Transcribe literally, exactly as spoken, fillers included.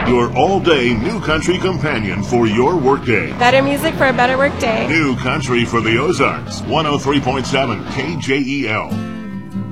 your all-day new country companion for your workday. Better music for a better workday. New country for the Ozarks, one oh three point seven K J E L.